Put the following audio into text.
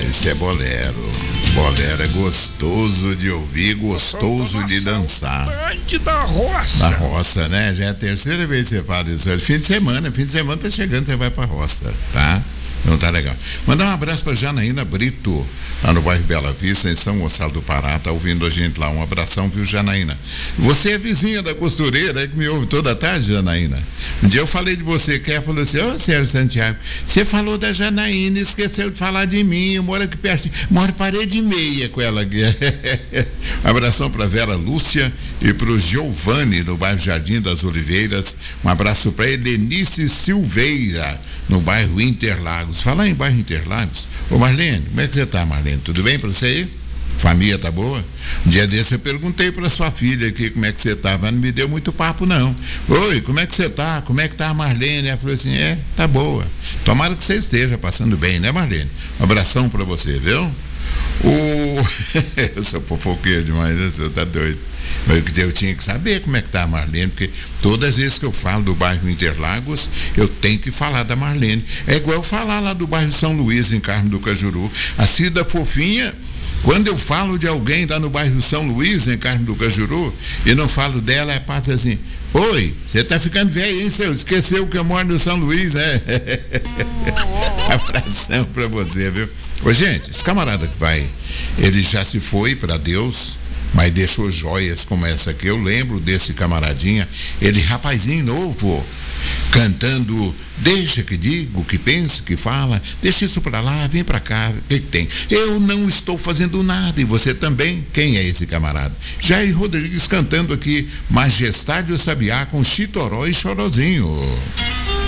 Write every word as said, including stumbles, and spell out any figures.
Esse é bolero. Bolero é gostoso de ouvir, gostoso de dançar. Da roça. Da roça, né? Já é a terceira vez que você fala isso. Fim de semana, fim de semana tá chegando, você vai pra roça, tá? Não tá legal. Mandar um abraço pra Janaína Brito, lá no bairro Bela Vista, em São Gonçalo do Pará, tá ouvindo a gente lá. Um abração, viu, Janaína? Você é vizinha da costureira, aí que me ouve toda tarde, Janaína. Um dia eu falei de você, que ela falou assim: ô, Sérgio Santiago, você falou da Janaína, esqueceu de falar de mim, eu moro aqui perto, moro parede e meia com ela aqui. Um abração pra Vera Lúcia e pro Giovanni, no bairro Jardim das Oliveiras. Um abraço pra Helenice Silveira, no bairro Interlagos. Falar em bairro Interlagos, ô Marlene, como é que você tá, Marlene? Tudo bem pra você aí? Família tá boa? Um dia desse eu perguntei pra sua filha aqui como é que você tá, mas não me deu muito papo não. Oi, como é que você tá? Como é que tá a Marlene? Ela falou assim: é, tá boa. Tomara que você esteja passando bem, né, Marlene? Um abração pra você, viu? O... eu sou fofoqueiro demais, né? Você tá doido. Mas eu tinha que saber como é que tá a Marlene, porque todas as vezes que eu falo do bairro Interlagos, eu tenho que falar da Marlene. É igual eu falar lá do bairro São Luís, em Carmo do Cajuru. A Cida Fofinha, quando eu falo de alguém lá no bairro São Luís, em Carmo do Cajuru, e não falo dela, ela passa assim: oi, você tá ficando velho, hein, seu? Esqueceu que eu moro no São Luís, né? Abração pra você, viu? Ô, gente, esse camarada que vai, ele já se foi pra Deus, mas deixou joias como essa aqui. Eu lembro desse camaradinha, ele rapazinho novo, cantando: deixa que digo, que penso, que fala, deixa isso pra lá, vem pra cá, o que que tem? Eu não estou fazendo nada, e você também. Quem é esse camarada? Jair Rodrigues cantando aqui Majestade do Sabiá com Chitoró e Chorozinho.